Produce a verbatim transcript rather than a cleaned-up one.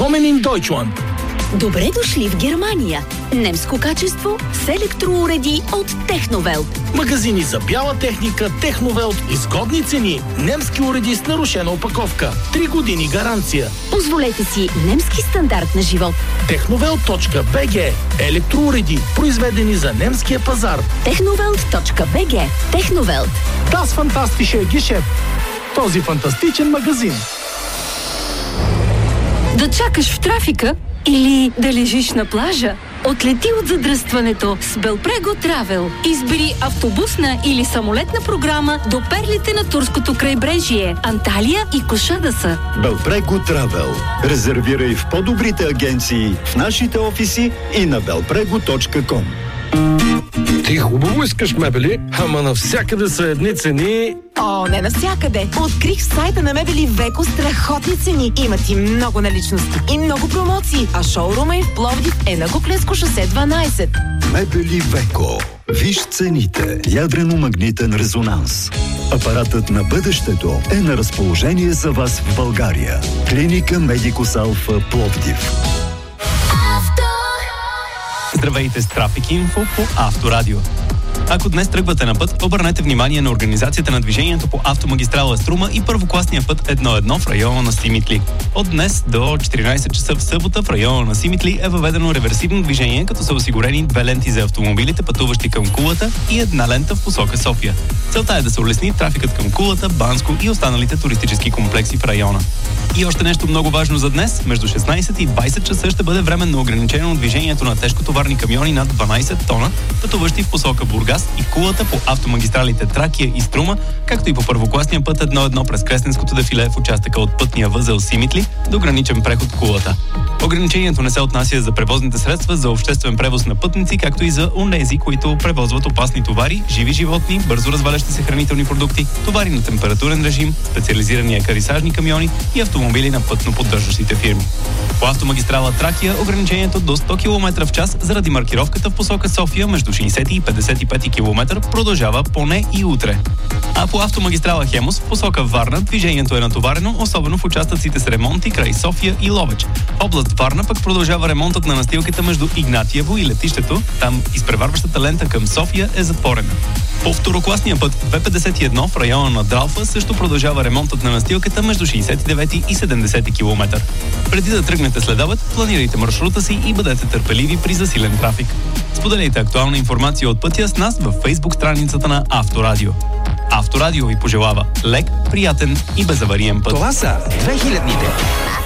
Willkommen in Deutschland. Добре дошли в Германия. Немско качество с електроуреди от Техновелт. Магазини за бяла техника Техновелт. Изгодни цени. Немски уреди с нарушена опаковка. Три години гаранция. Позволете си немски стандарт на живот. техновелт точка би джи. Електроуреди, произведени за немския пазар. техновелт точка би джи. Техновелт. Das fantastische Geschäft. Този фантастичен магазин. Да чакаш в трафика или да лежиш на плажа? Отлети от задръстването с Белпрего Travel. Избери автобусна или самолетна програма до перлите на турското крайбрежие, Анталия и Кошадаса. Белпрего Travel. Резервирай в по-добрите агенции, в нашите офиси и на белпрего точка ком. Ти хубаво искаш мебели, ама навсякъде са едни цени. О, не навсякъде. Открих в сайта на Мебели Веко страхотни цени. Имат и много наличности и много промоции. А шоурума им в Пловдив е на Куклensко шосе дванайсет. Мебели Веко. Виж цените. Ядрено-магнитен резонанс. Апаратът на бъдещето е на разположение за вас в България. Клиника Медикус Алфа Пловдив. Здравейте с Трафик Инфо по Авторадио. Ако днес тръгвате на път, обърнете внимание на организацията на движението по автомагистрала Струма и първокласния път едно едно в района на Симитли. От днес до четиринайсет часа в събота в района на Симитли е въведено реверсивно движение, като са осигурени две ленти за автомобилите, пътуващи към Кулата, и една лента в посока София. Целта е да се улесни трафикът към Кулата, Банско и останалите туристически комплекси в района. И още нещо много важно за днес. Между шестнайсет и двайсет часа ще бъде временно ограничено движението на тежкотоварни камиони над дванайсет тона, пътуващи в посока Бургас и Кулата по автомагистралите Тракия и Струма, както и по първокласния път едно едно през Кресненското дефиле в участъка от пътния възел Симитли до граничен преход Кулата. Ограничението не се отнася за превозните средства за обществен превоз на пътници, както и за онези, които превозват опасни товари, живи животни, бързо развалящи се хранителни продукти, товари на температурен режим, специализирани екарисажни камиони и автомобили на пътно-поддържащите фирми. По автомагистрала Тракия ограничението до сто километра в час заради маркировката в посока София между шейсет и петдесет и пет километра продължава поне и утре. А по автомагистрала Хемус в посока Варна движението е натоварено, особено в участъците с ремонти край София и Ловеч. В област Варна пък продължава ремонтът на настилката между Игнатиево и летището. Там изпреварващата лента към София е затворена. По второкласния път две петдесет и едно в района на Дралфа също продължава ремонтът на настилката между шейсет и девети и седемдесети километър. Преди да тръгнете след обед, планирайте маршрута си и бъдете търпеливи при засилен трафик. Споделяйте актуална информация от пътя с нас във Фейсбук страницата на Авторадио. Авторадио ви пожелава лек, приятен и безавариен път. Това са две хилядните.